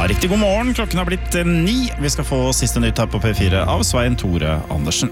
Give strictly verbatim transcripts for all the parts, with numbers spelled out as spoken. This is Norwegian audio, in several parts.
riktig god morgen. Klokken har blitt ni. Vi skal få siste nytt her på P fire av Svein Tore Andersen.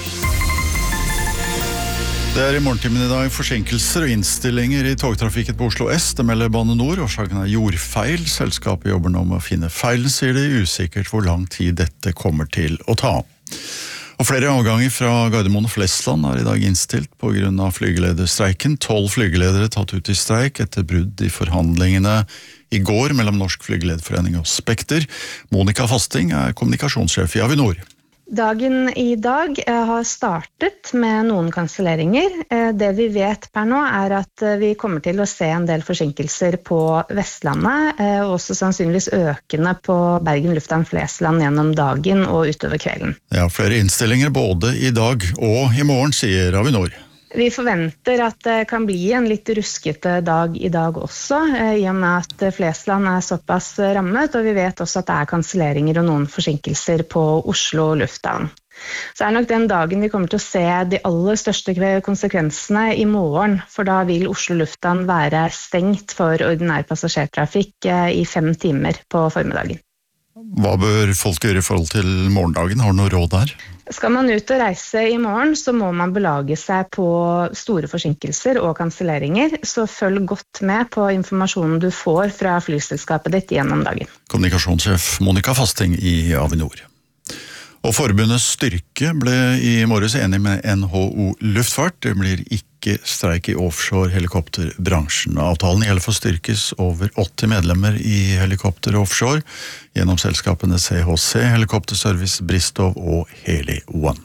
Det er i morgentimen i dag forsinkelser og innstillinger i togtrafikken på Oslo S. Det melder Bane Nor. Årsaken er jordfeil. Selskapet jobber nå med å finne feilen, sier det. Usikkert hvor lang tid dette kommer til å ta. Og flere avganger fra Gardermoen og Flesland er i dag innstilt på grunn av flygelederstreiken. Tolv flygeledere tatt ut i streik etter brudd i forhandlingene i går mellom Norsk Flygelederforening og Spekter. Monica Fasting er kommunikasjonssjef i Avinor. Dagen i dag har startet med noen kanselleringer. Det vi vet per nå er at vi kommer til å se en del forsinkelser på Vestlandet, og også sannsynligvis økende på Bergen Lufthavn Flesland gjennom dagen og utover kvelden. Ja, flere innstillinger både i dag og i morgen, sier Avinor. Vi forventer at det kan bli en litt ruskete dag i dag også, i og med at Flesland er såpass rammet, og vi vet også at det er kanselleringer og noen forsinkelser på Oslo Lufthavn. Så er nok den dagen vi kommer til å se de aller største konsekvensene i morgen, for da vil Oslo Lufthavn være stengt for ordinær passasjertrafikk i fem timer på formiddagen. Hva bør folk gjøre i forhold til morgendagen? Har du noe råd der? Skal man ut og reise i morgen, så må man belage seg på store forsinkelser og kanselleringer, så følg godt med på informasjonen du får fra flyselskapet ditt gjennom dagen. Kommunikasjonssjef Monica Fasting i Avinor. Og forbundet Styrke ble i morges enig med N H O Luftfart. Det blir ikke streik i offshore-helikopterbransjen. Avtalen gjelder for Styrkes over åtti medlemmer i helikopter offshore gjennom selskapene C H C, Helikopterservice, Bristow og Heli One.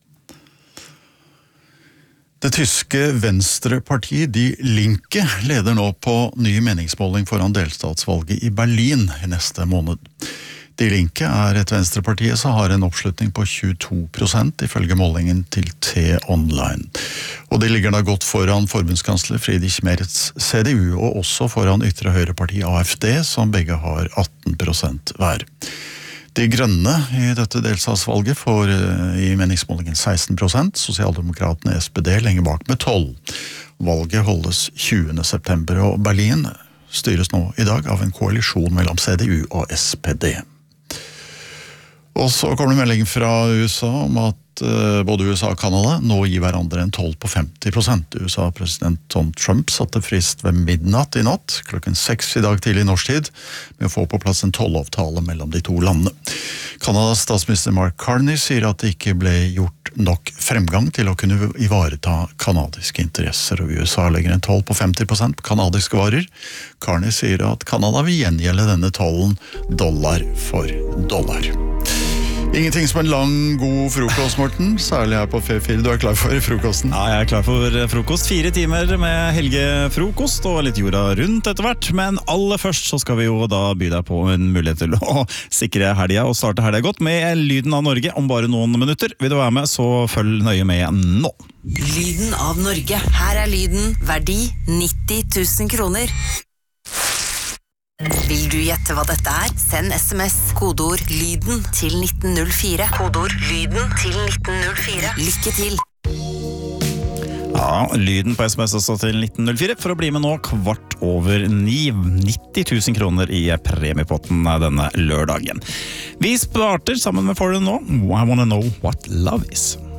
Det tyske venstrepartiet Die Linke leder nå på ny meningsmåling foran delstatsvalget i Berlin i neste måned. Die Linke er et venstrepartiet som har en oppslutning på tjueto prosent ifølge målingen til T-Online. Og de ligger da godt foran forbundskansler Friedrich Merz C D U og også foran ytre høyreparti A F D som begge har atten prosent hver. De grønne i dette delstatsvalget får i meningsmålingen seksten prosent, sosialdemokratene S P D lenger bak med tolv. Valget holdes tjuende september og Berlin styres nå i dag av en koalisjon mellom C D U og S P D. Og så kommer det melding fra U S A om at uh, både U S A og Kanada nå gir hverandre en toll på femti prosent. U S A-president Donald Trump satte frist ved midnatt i natt, klokken seks i dag tidlig norsk tid, med å få på plass en tollavtale mellom de to landene. Kanadas statsminister Mark Carney sier at det ikke ble gjort nok fremgang til å kunne ivareta kanadiske interesser, og U S A legger en toll på femti prosent på kanadiske varer. Carney sier at Kanada vil gjengjelde denne tollen dollar for dollar. Ingenting som en lang, god frokost, Morten, særlig her på P fire. Du er klar for frokosten? Ja, jeg er klar for frokost. Fire timer med helgefrokost og litt jorda rundt etter hvert. Men aller først så skal vi jo da by deg på en mulighet til å sikre helga og starte helga godt med Lyden av Norge om bare noen minutter. Vil du være med, så følg nøye med nå. Lyden av Norge. Her er lyden, verdi nitti tusen kroner. Vil du gjette hva dette er? Send sms, kodeord lyden til nitten null fire. Kodeord lyden til nitten null fire. Lykke til! Ja, lyden på sms også til nitten null fire for å bli med nå kvart over ni. nitti tusen kroner i premiepotten denne lørdagen. Vi starter sammen med For nå. I wanna know what love is.